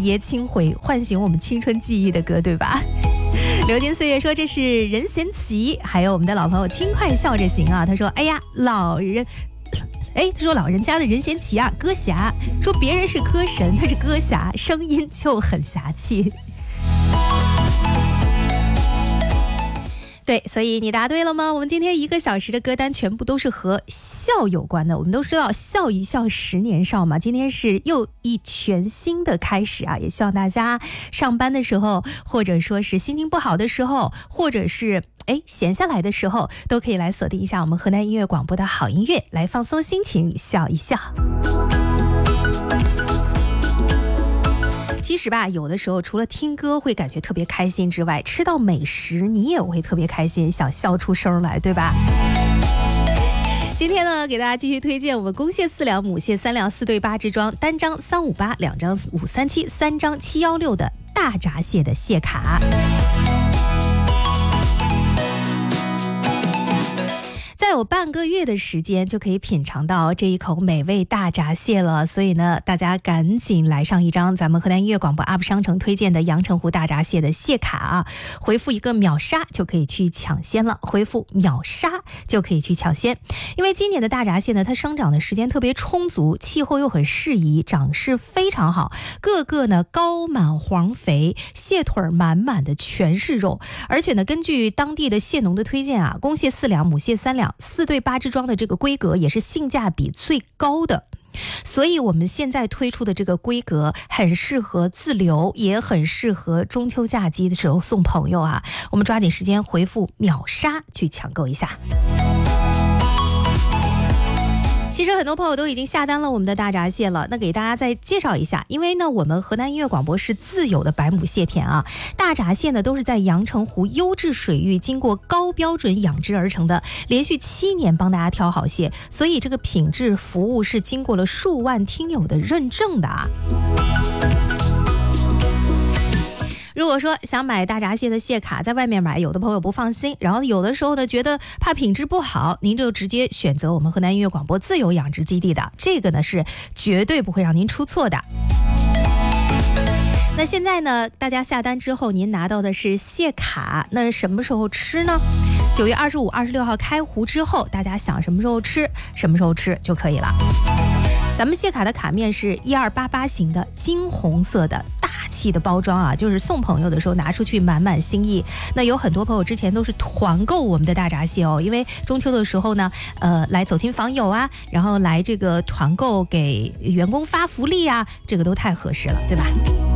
一夜轻回，唤醒我们青春记忆的歌，对吧？流金岁月说这是任贤齐，还有我们的老朋友轻快笑着行啊，他说哎呀老人家的任贤齐啊，歌侠，说别人是歌神，他是歌侠，声音就很侠气。对，所以你答对了吗？我们今天1个小时的歌单全部都是和笑有关的。我们都知道笑一笑10年少嘛，今天是又一全新的开始啊！也希望大家上班的时候，或者说是心情不好的时候，或者是闲下来的时候，都可以来锁定一下我们河南音乐广播的好音乐，来放松心情，笑一笑。其实吧，有的时候除了听歌会感觉特别开心之外，吃到美食你也会特别开心，想笑出声来，对吧？今天呢，给大家继续推荐我们公蟹4两、母蟹3两4对8支装，单张358，两张537，三张716的大闸蟹的蟹卡。再有半个月的时间就可以品尝到这一口美味大闸蟹了，所以呢，大家赶紧来上一张咱们河南音乐广播 UP 商城推荐的阳澄湖大闸蟹的蟹卡啊，回复一个秒杀就可以去抢先了，回复秒杀就可以去抢先。因为今年的大闸蟹呢，它生长的时间特别充足，气候又很适宜，长势非常好，个个呢高满黄肥，蟹腿满满的全是肉，而且呢，根据当地的蟹农的推荐啊，公蟹4两、母蟹3两4对8支装的这个规格也是性价比最高的，所以我们现在推出的这个规格很适合自留，也很适合中秋假期的时候送朋友啊！我们抓紧时间回复秒杀去抢购一下。其实很多朋友都已经下单了我们的大闸蟹了，那给大家再介绍一下，因为呢我们河南音乐广播是自有的百亩蟹田啊，大闸蟹呢都是在阳澄湖优质水域经过高标准养殖而成的，连续7年帮大家挑好蟹，所以这个品质服务是经过了数万听友的认证的啊。如果说想买大闸蟹的蟹卡，在外面买，有的朋友不放心，然后有的时候呢觉得怕品质不好，您就直接选择我们河南音乐广播自有养殖基地的，这个呢是绝对不会让您出错的。那现在呢，大家下单之后您拿到的是蟹卡，那什么时候吃呢？9月25、26号开湖之后，大家想什么时候吃什么时候吃就可以了。咱们蟹卡的卡面是1288型的金红色的大气的包装啊，就是送朋友的时候拿出去满满心意。那有很多朋友之前都是团购我们的大闸蟹哦，因为中秋的时候呢，来走亲访友啊，然后来这个团购给员工发福利啊，这个都太合适了，对吧？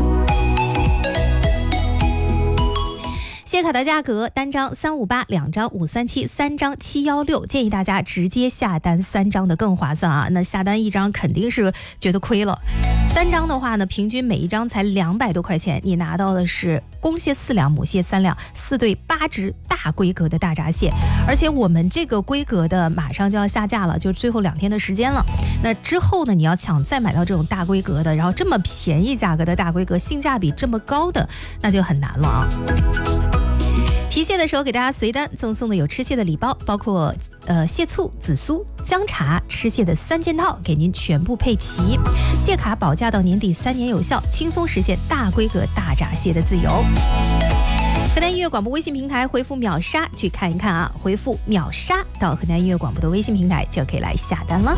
蟹卡的价格单张358，两张537，三张716，建议大家直接下单3张的更划算啊！那下单1张肯定是觉得亏了，3张的话呢，平均每一张才200多块钱，你拿到的是公蟹4两、母蟹3两4对8只大规格的大闸蟹，而且我们这个规格的马上就要下架了，就最后2天的时间了。那之后呢，你要抢再买到这种大规格的，然后这么便宜价格的大规格，性价比这么高的，那就很难了啊！提蟹的时候给大家随单赠送的有吃蟹的礼包，包括蟹醋、紫苏、姜茶、吃蟹的3件套，给您全部配齐。蟹卡保价到年底3年有效，轻松实现大规格大闸蟹的自由。河南音乐广播微信平台回复秒杀去看一看啊，回复秒杀到河南音乐广播的微信平台就可以来下单了。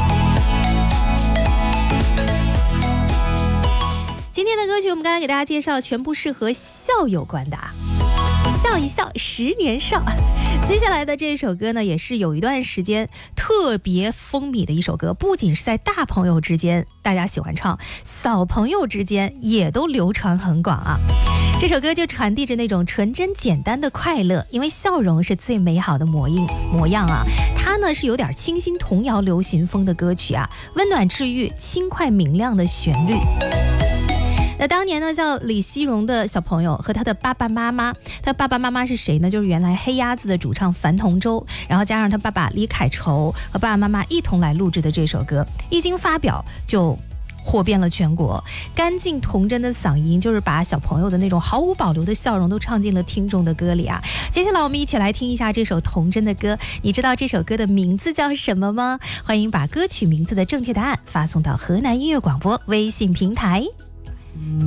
今天的歌曲我们刚才给大家介绍全部是和笑有关的啊，笑一笑10年少。接下来的这首歌呢，也是有一段时间特别风靡的一首歌，不仅是在大朋友之间大家喜欢唱，小朋友之间也都流传很广啊。这首歌就传递着那种纯真简单的快乐，因为笑容是最美好的模样啊。它呢是有点清新童谣流行风的歌曲啊，温暖治愈，轻快明亮的旋律。那当年呢，叫李希荣的小朋友和他的爸爸妈妈，他爸爸妈妈是谁呢？就是原来黑鸭子的主唱樊同舟，然后加上他爸爸李凯愁和爸爸妈妈一同来录制的这首歌，一经发表就火遍了全国。干净童真的嗓音，就是把小朋友的那种毫无保留的笑容都唱进了听众的歌里啊。接下来我们一起来听一下这首童真的歌，你知道这首歌的名字叫什么吗？欢迎把歌曲名字的正确答案发送到河南音乐广播微信平台。